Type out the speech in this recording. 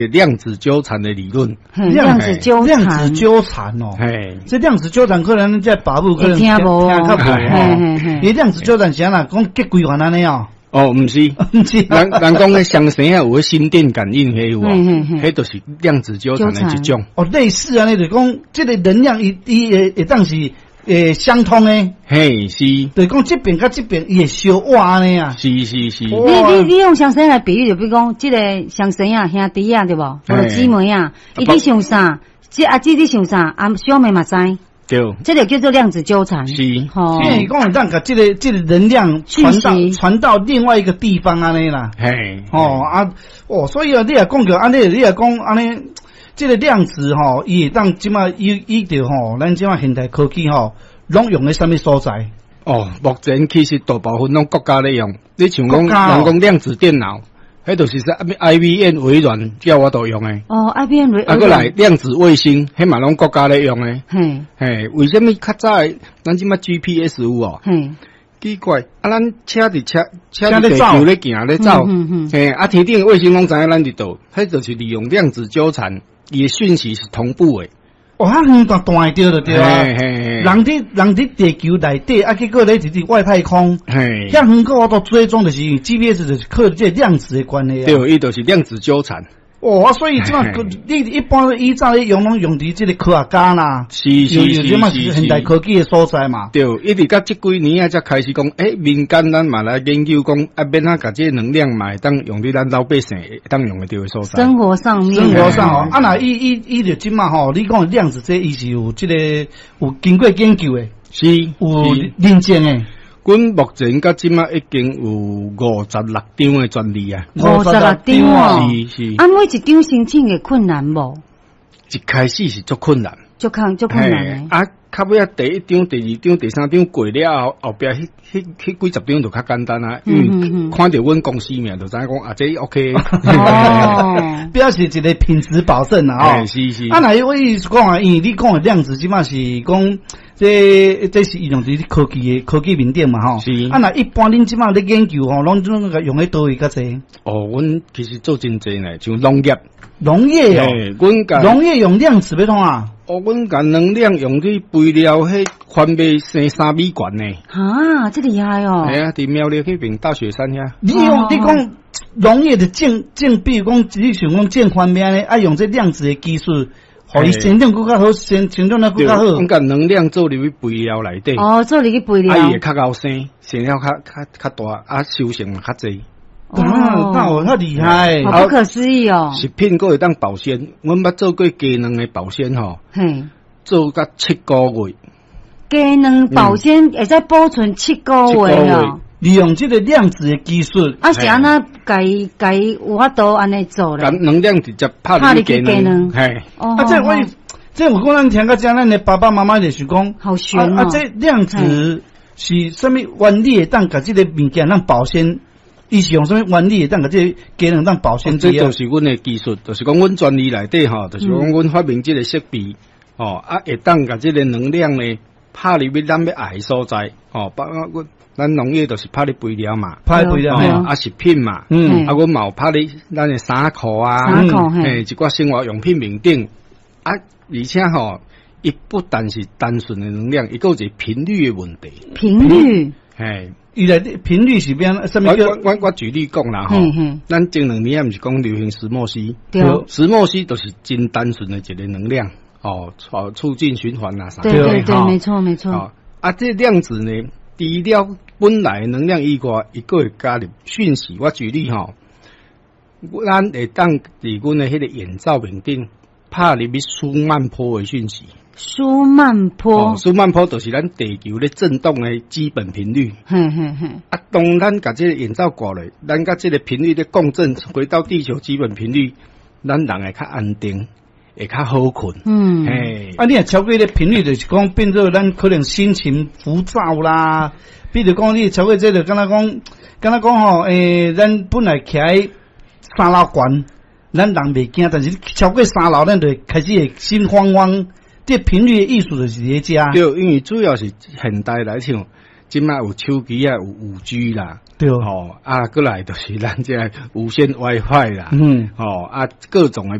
量子纠缠的理论。 量子纠缠哦， 这量子纠缠可能在爸母可能听较无哦。伊量子纠缠是安那讲结规环安尼哦。 哦，毋是，人讲迄双生啊，有个心电感应迄有啊，迄就是量子纠缠的一种。 哦，类似啊，你就讲这个能量伊会当是相通诶。 嘿，是。 就是讲这边甲这边伊会相换安尼啊。 是。 你用双生来比喻，就比如讲这个双生啊，兄弟啊，对无？或者姊妹啊，伊伫想啥？这阿姊伫想啥？啊，小妹嘛知。 对， 这个叫做量子纠缠。 是， 因为讲让这个能量传到另外一个地方安尼啦。 嘿， 所以啊，你也讲着安尼，你也讲安尼，这个量子吼，伊会当即马伊着吼，咱即马现代科技吼，拢用在什么所在？ 目前其实大部分拢国家咧用，你像讲人讲量子电脑。迄就是IBM 微软叫我都用诶。 IBM 微软。 过来量子卫星，迄嘛拢国家咧用诶。嘿，为什么较早咱即马 GPS 有哦？奇怪，咱车地球咧行咧走，天顶卫星拢知影咱伫倒，迄就是利用量子纠缠，伊诶讯息是同步诶。 较远断会着就对啊！人伫地球内底，结果咧伫外太空，遐远个我都追踪就是 GPS 就是靠这量子的关系啊。 对，伊就是量子纠缠。 所以即马你一般依照咧用伫即个科学家啦， 是现代科技的所在嘛。 对，一直到这几年才开始讲，民间咱嘛来研究讲，免甲这能量嘛会当用伫咱老百姓会当用得到的所在。 生活上那伊就即马吼，你讲量子这伊是有这个有经过研究的， 是有认证的。 阮目前到即马已经有56张的专利啊 ，56张哦， 是。 每一张申請嘅困難無？ 一開始是足困難， 足困難嘅。較尾第一張、第二張、第三張過了後壁迄幾十張就較簡單啊，因為看到阮公司名就知影講這 OK。 表示一個品質保證啊， 是。 那我意思講啊，因為你講的量子即馬是講。這是用啲科技面頂嘛吼，是。那一般恁即馬咧研究吼，攏用喺倒位較濟。 阮其實做真濟呢，像農業農業用量子要創啊。 阮甲能量用去肥料迄番麥生3米懸呢。 這厲害哦。 伫苗栗迄邊大雪山遐。 你講農業的種，比如講你像講種番麥咧，用這量子的技術。互伊生長更較好，生長得更較好。 我甲能量做入去肥料內底。 做入去肥料。 伊會較高生，生了較大，收成嘛較濟。 那較厲害， 好不可思議哦。 食品閣會當保鮮，阮捌做過雞卵的保鮮吼，做甲7個月。 雞卵保鮮會使保存7個月哦。 利用這個量子的技術， 是安那解有法度安尼做咧？ 能量直接拍入去雞卵， 這我講咱聽個講，咱的爸爸媽媽就是講， 好玄哦。 這量子是什麼原理會當甲這個物件當保鮮？伊是用什麼原理會當甲這個雞卵當保鮮？ 這就是阮的技術，就是講阮專利內底吼，就是講阮發明這個設備，會當甲這個能量呢拍入去咱要愛所在，包括咱農業就是拍咧肥料嘛，食品嘛，阮嘛有拍咧咱的衫褲啊，一寡生活用品面頂，而且伊不但是單純的能量，伊個有一個頻率的問題。 頻率， 伊來頻率是邊什麼叫？ 我舉例講啦，咱前2年毋是講流行石墨烯，石墨烯就是真單純的一個能量，促進循環啊啥。 對，沒錯。 這量子呢？除了本來能量以外，伊個會加入訊息。我舉例咱會當佇阮的迄個眼罩面頂拍入去舒曼波的訊息。 舒曼波就是咱地球咧震動的基本頻率。當咱甲這個眼罩掛落，咱甲這個頻率咧共振，回到地球基本頻率，咱人會較安定。會較好困， 你若超過咧頻率，就是講變做咱可能心情浮躁啦。比如講你超過這個，敢若講吼，咱本來徛3樓懸，咱人袂驚，但是超過3樓，咱就開始會心慌慌。這頻率的意思就是在遮。 對，因為主要是現代來講， 即卖有手机啊，有5G 啦， 对， 过来就是咱这无线 WiFi 啦，各种的